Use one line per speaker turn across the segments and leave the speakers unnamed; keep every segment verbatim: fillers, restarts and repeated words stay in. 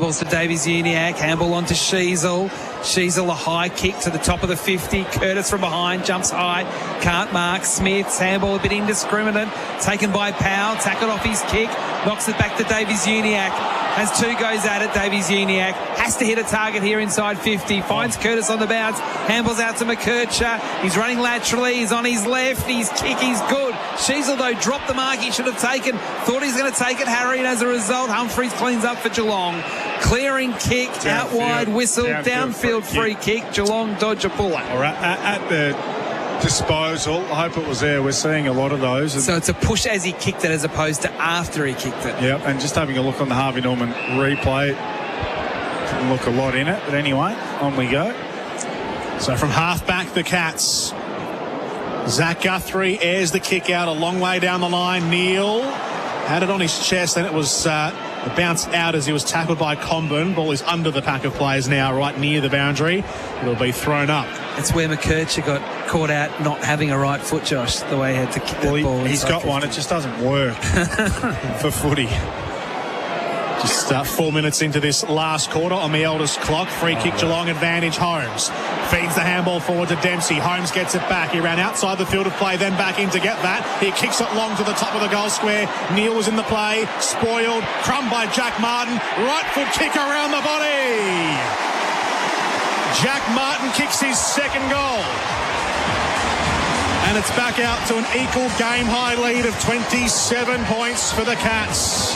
handballs to Davies-Uniacke. Handball onto Sheasel. Sheasel a high kick to the top of the fifty. Curtis from behind jumps high. Can't mark. Smith's handball a bit indiscriminate. Taken by Powell. Tackled off his kick. Knocks it back to Davies-Uniacke. Has two goes at it. Davies-Uniacke has to hit a target here inside fifty. Finds Curtis on the bounce. Handballs out to McKercher. He's running laterally. He's on his left. His kick is good. Sheasel, though, dropped the mark he should have taken. Thought he's going to take it. Harry, and as a result, Humphries cleans up for Geelong. Clearing kick, downfield, out wide whistle, downfield, downfield free, free kick. kick. Geelong dodge a puller.
All right, at, at the disposal, I hope it was there. We're seeing a lot of those.
So it's a push as he kicked it as opposed to after he kicked it.
Yep, and just having a look on the Harvey Norman replay, didn't look a lot in it, but anyway, on we go.
So from half back, the Cats. Zach Guthrie airs the kick out a long way down the line. Neil had it on his chest, and it was uh, a bounce out as he was tackled by Comben. Ball is under the pack of players now, right near the boundary. It'll be thrown up.
It's where McKercher got caught out not having a right foot, Josh, the way he had to kick that
well,
ball.
He, he's got fifty. One, it just doesn't work for footy.
Just uh, four minutes into this last quarter on the eldest clock. Free kick, Geelong advantage. Holmes feeds the handball forward to Dempsey. Holmes gets it back. He ran outside the field of play, then back in to get that. He kicks it long to the top of the goal square. Neil was in the play. Spoiled. Crumb by Jack Martin. Right foot kick around the body. Jack Martin kicks his second goal. And it's back out to an equal game-high lead of twenty-seven points for the Cats.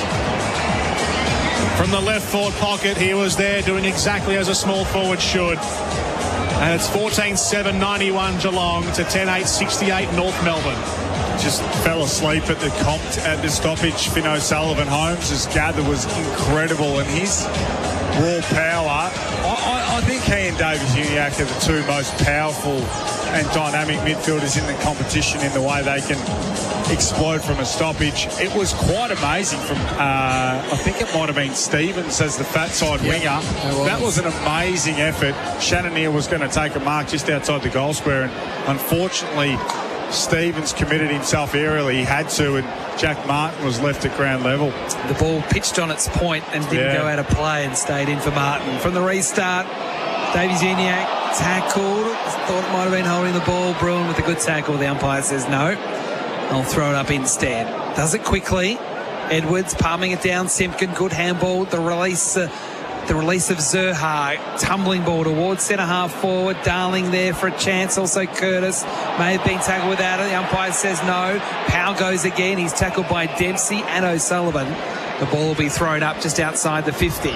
From the left forward pocket, he was there doing exactly as a small forward should. And it's fourteen seven ninety-one Geelong to ten eight sixty-eight North Melbourne.
Just fell asleep at the comp at the stoppage. Finn O'Sullivan. Holmes' gather was incredible, and his raw power. I, I, I think he and Davies-Uniacke are the two most powerful and dynamic midfielders in the competition in the way they can explode from a stoppage. It was quite amazing from, uh, I think it might have been Stevens as the fat side
yeah,
winger. Was. That was an amazing effort. Shannon Neal was going to take a mark just outside the goal square, and unfortunately Stevens committed himself aerially. He had to, and Jack Martin was left at ground level.
The ball pitched on its point and didn't yeah. go out of play and stayed in for Martin. From the restart, Davies-Uniacke tackled. Thought it might have been holding the ball. Bruin with a good tackle. The umpire says no. I'll throw it up instead. Does it quickly. Edwards palming it down. Simpkin, good handball. The release uh, the release of Zerha. Tumbling ball towards centre half forward. Darling there for a chance. Also Curtis may have been tackled without it. The umpire says no. Powell goes again. He's tackled by Dempsey and O'Sullivan. The ball will be thrown up just outside the fifty.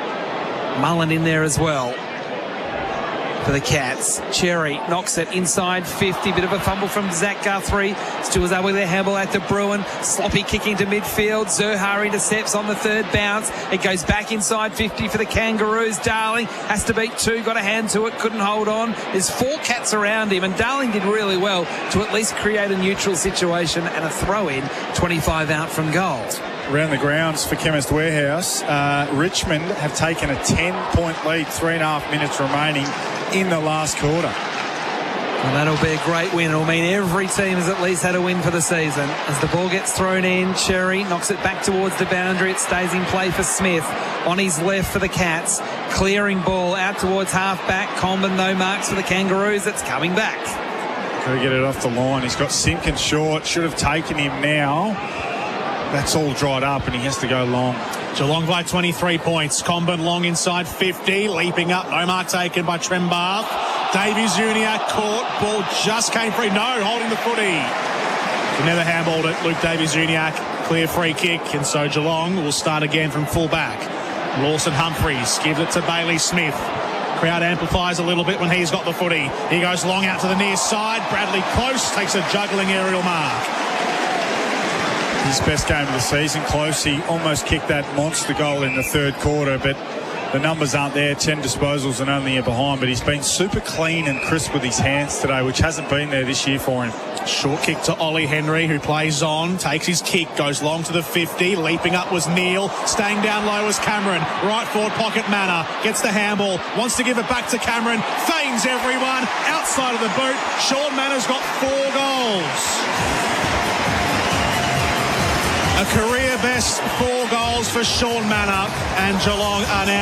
Mullen in there as well for the Cats. Cherry knocks it inside fifty. Bit of a fumble from Zach Guthrie. Stewards up with their handball out to Bruin. Sloppy kicking to midfield. Zerha intercepts on the third bounce. It goes back inside fifty for the Kangaroos. Darling has to beat two. Got a hand to it. Couldn't hold on. There's four Cats around him, and Darling did really well to at least create a neutral situation and a throw-in. twenty-five out from goal.
Around the grounds for Chemist Warehouse, uh, Richmond have taken a ten-point lead, three and a half minutes remaining in the last quarter.
Well, that'll be a great win. It'll mean every team has at least had a win for the season. As the ball gets thrown in, Cherry knocks it back towards the boundary. It stays in play for Smith. On his left for the Cats. Clearing ball out towards half-back. Comben, no marks for the Kangaroos. It's coming back.
Got to get it off the line. He's got Simpkin short. Should have taken him now. That's all dried up, and he has to go long.
Geelong by twenty-three points. Comben long inside fifty. Leaping up. No mark taken by Trembath. Davies-Uniacke caught. Ball just came free. No, holding the footy. He never handballed it. Luke Davies-Uniacke. Clear free kick. And so Geelong will start again from full back. Lawson Humphries gives it to Bailey Smith. Crowd amplifies a little bit when he's got the footy. He goes long out to the near side. Bradley Close takes a juggling aerial mark.
His best game of the season. Close. He almost kicked that monster goal in the third quarter, but the numbers aren't there. ten disposals and only a behind, but he's been super clean and crisp with his hands today, which hasn't been there this year for him.
Short kick to Ollie Henry, who plays on, takes his kick, goes long to the fifty. Leaping up was Neil. Staying down low was Cameron. Right forward pocket Manor. Gets the handball. Wants to give it back to Cameron. Feigns everyone. Outside of the boot. Sean Manor's got four goals. A career best four goals for Sean Manor, and Geelong are now